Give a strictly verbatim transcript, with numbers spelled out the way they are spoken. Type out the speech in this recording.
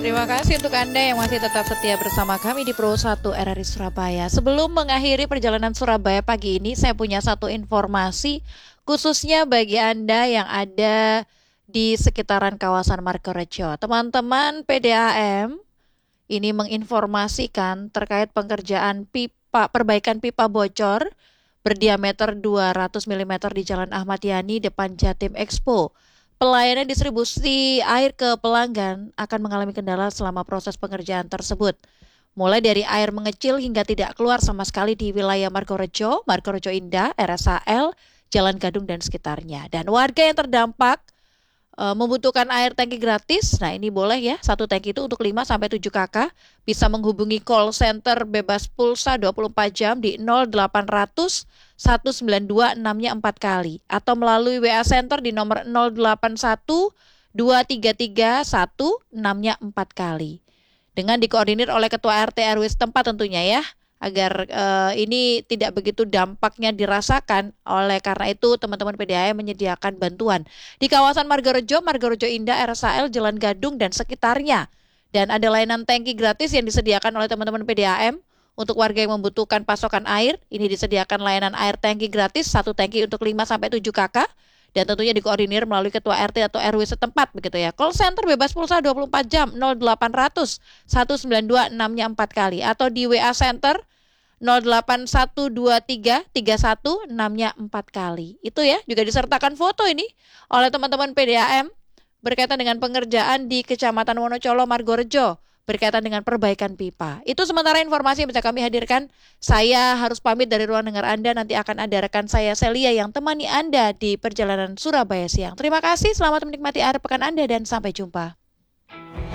Terima kasih untuk Anda yang masih tetap setia bersama kami di Pro satu R R I Surabaya. Sebelum mengakhiri perjalanan Surabaya pagi ini, saya punya satu informasi khususnya bagi Anda yang ada di sekitaran kawasan Margorejo. Teman-teman P D A M ini menginformasikan terkait pengerjaan pipa perbaikan pipa bocor berdiameter dua ratus milimeter di Jalan Ahmad Yani depan Jatim Expo. Pelayanan distribusi air ke pelanggan akan mengalami kendala selama proses pengerjaan tersebut. Mulai dari air mengecil hingga tidak keluar sama sekali di wilayah Margorejo, Margorejo Indah, R S A L, Jalan Gadung dan sekitarnya. Dan warga yang terdampak e, membutuhkan air tangki gratis. Nah, ini boleh ya, satu tangki itu untuk lima sampai tujuh kakak. Bisa menghubungi call center bebas pulsa dua puluh empat jam di nol delapan ratus satu sembilan dua enam-nya empat kali atau melalui W A Center di nomor nol delapan satu dua tiga tiga satu enam-nya empat kali. Dengan dikoordinir oleh Ketua R T R W setempat tentunya ya, agar uh, ini tidak begitu dampaknya dirasakan. Oleh karena itu teman-teman P D A M menyediakan bantuan di kawasan Margorejo, Margorejo Indah, R S A L, Jalan Gadung dan sekitarnya. Dan ada layanan tangki gratis yang disediakan oleh teman-teman P D A M untuk warga yang membutuhkan pasokan air. Ini disediakan layanan air tangki gratis, satu tangki untuk lima sampai tujuh kakak. Dan tentunya dikoordinir melalui Ketua R T atau R W setempat begitu ya. Call center bebas pulsa dua puluh empat jam nol delapan ratus satu sembilan dua enam-nya empat kali atau di W A Center nol delapan satu dua tiga tiga satu enam-nya empat kali. Itu ya, juga disertakan foto ini oleh teman-teman P D A M berkaitan dengan pengerjaan di Kecamatan Wonocolo, Margorejo, berkaitan dengan perbaikan pipa. Itu sementara informasi yang bisa kami hadirkan. Saya harus pamit dari ruang dengar Anda. Nanti akan ada rekan saya Celia yang temani Anda di perjalanan Surabaya siang. Terima kasih, selamat menikmati akhir pekan Anda dan sampai jumpa.